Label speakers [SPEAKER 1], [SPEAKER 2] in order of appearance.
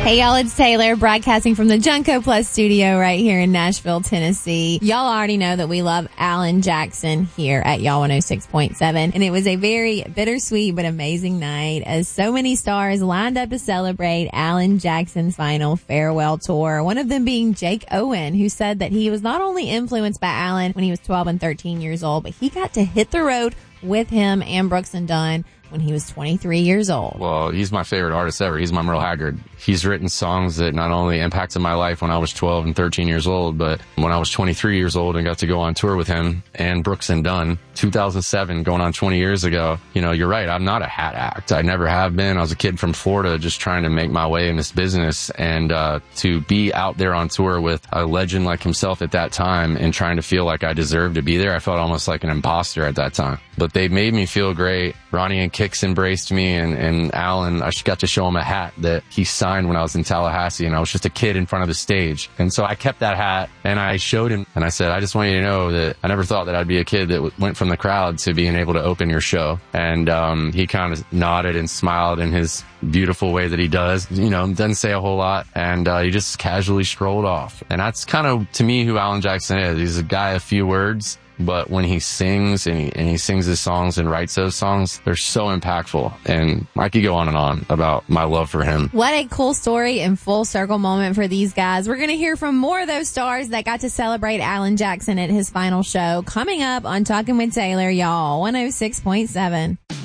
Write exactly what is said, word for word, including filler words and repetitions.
[SPEAKER 1] Hey y'all, it's Taylor broadcasting from the Junko Plus studio right here in Nashville, Tennessee. Y'all already know that we love Alan Jackson here at Y'all one oh six point seven, and it was a very bittersweet but amazing night as so many stars lined up to celebrate Alan Jackson's final farewell tour. One of them being Jake Owen, who said that he was not only influenced by Alan when he was twelve and thirteen years old, but he got to hit the road with him and Brooks and Dunn when he was twenty-three years old.
[SPEAKER 2] Well, he's my favorite artist ever. He's my Merle Haggard. He's written songs that not only impacted my life when I was twelve and thirteen years old, but when I was twenty-three years old and got to go on tour with him and Brooks and Dunn, two thousand seven, going on twenty years ago. You know, you're right. I'm not a hat act. I never have been. I was a kid from Florida just trying to make my way in this business, and uh to be out there on tour with a legend like himself at that time and trying to feel like I deserved to be there, I felt almost like an imposter at that time. But they made me feel great. Ronnie and Kix embraced me, and, and Alan, I got to show him a hat that he signed when I was in Tallahassee, and I was just a kid in front of the stage. And so I kept that hat, and I showed him, and I said, I just want you to know that I never thought that I'd be a kid that w- went from the crowd to being able to open your show. And um he kind of nodded and smiled in his beautiful way that he does. You know, doesn't say a whole lot, and uh, he just casually strolled off. And that's kind of, to me, who Alan Jackson is. He's a guy of few words, but when he sings and he, and he sings his songs and writes those songs, they're so impactful. And I could go on and on about my love for him.
[SPEAKER 1] What a cool story and full circle moment for these guys. We're going to hear from more of those stars that got to celebrate Alan Jackson at his final show coming up on Talking with Taylor, y'all, one oh six point seven.